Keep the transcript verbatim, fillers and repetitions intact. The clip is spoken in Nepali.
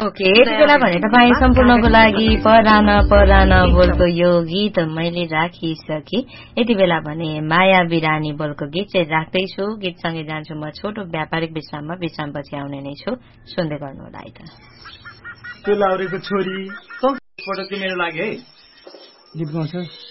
ओके यति बेला भने तपाईँ सम्पूर्णको लागि परान परान बोलको यो गीत मैले राखिसके। यति बेला भने माया बिरानी बोलको गीत चाहिँ राख्दैछु। गीतसँगै जान्छु म छोटो व्यापारिक विश्राममा। विश्रामपछि आउने नै छु, सुन्दै गर्नु होला है त। त्यो लाउरेको छोरी मेरो लागि है गीत गाउँछ।